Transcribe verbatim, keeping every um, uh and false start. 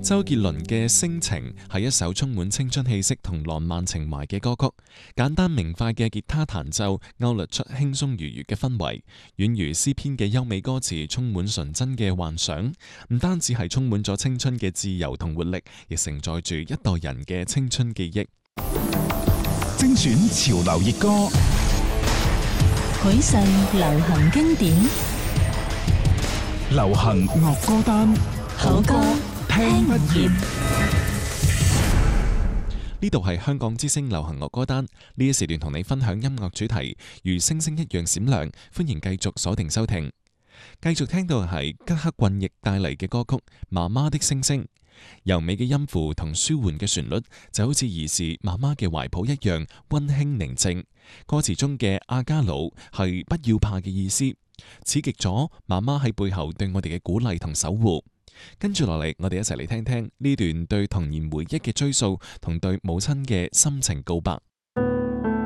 周杰倫嘅《星情》係一首充滿青春氣息同浪漫情懷嘅歌曲，簡單明快嘅吉他彈奏勾勒出輕鬆愉悅嘅氛圍，宛如詩篇嘅優美歌詞，充滿純真嘅幻想。唔單止係充滿咗青春嘅自由同活力，亦承載住一代人嘅青春記憶。 精選潮流熱歌， 許世流行經典， 流行樂歌單， 好歌聽不厭。 呢度係香港之聲流行樂歌單，呢一時段同你分享音樂主題，如星星一樣閃亮。歡迎繼續鎖定收聽，繼續聽到係吉克隽逸帶嚟嘅歌曲《媽媽的星星》。柔美嘅音符同舒緩嘅旋律，就好似兒時媽媽嘅懷抱一樣溫馨寧靜。歌詞中嘅阿加魯係不要怕嘅意思，刺激咗媽媽喺背後對我哋嘅鼓勵同守護。跟住落嚟，我哋一齊嚟聽聽呢段對童年回憶嘅追溯同對母親嘅深情告白。